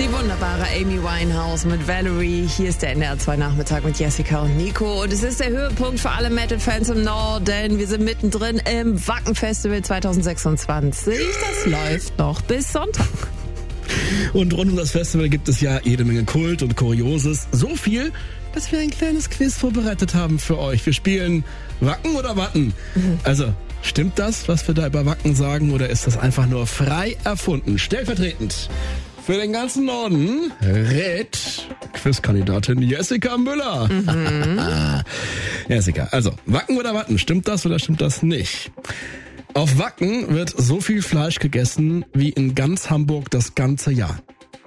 Die wunderbare Amy Winehouse mit Valerie. Hier ist der NDR 2 Nachmittag mit Jessica und Nico. Und es ist der Höhepunkt für alle Metal-Fans im Norden. Wir sind mittendrin im Wacken-Festival 2026. Das läuft noch bis Sonntag. Und rund um das Festival gibt es ja jede Menge Kult und Kurioses. So viel, dass wir ein kleines Quiz vorbereitet haben für euch. Wir spielen Wacken oder Watten. Also, stimmt das, was wir da über Wacken sagen, oder ist das einfach nur frei erfunden? Stellvertretend für den ganzen Norden rät Quizkandidatin Jessica Müller. Jessica, also Wacken oder Watten, stimmt das oder stimmt das nicht? Auf Wacken wird so viel Fleisch gegessen wie in ganz Hamburg das ganze Jahr.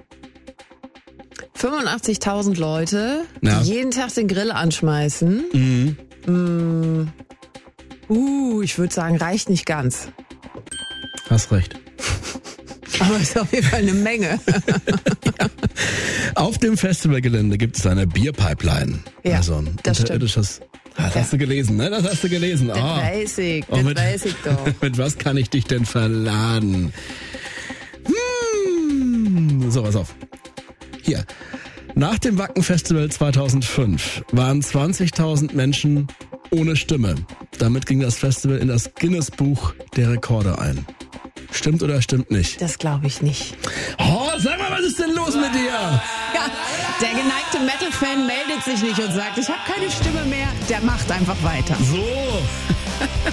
85.000 Leute, Ja. die jeden Tag den Grill anschmeißen. Ich würde sagen, reicht nicht ganz. Hast recht. Aber es ist auf jeden Fall eine Menge. Auf dem Festivalgelände gibt es eine Bierpipeline. Ja, also ein das unterirdisches. Das hast du gelesen, ne? Das hast du gelesen. Das weiß ich doch. Mit was kann ich dich denn verladen? So, pass auf. Hier. Nach dem Wacken-Festival 2005 waren 20.000 Menschen ohne Stimme. Damit ging das Festival in das Guinness-Buch der Rekorde ein. Stimmt oder stimmt nicht? Das glaube ich nicht. Oh, sag mal, was ist denn los mit dir? Ja, der geneigte Metal-Fan meldet sich nicht und sagt, ich habe keine Stimme mehr. Der macht einfach weiter. So.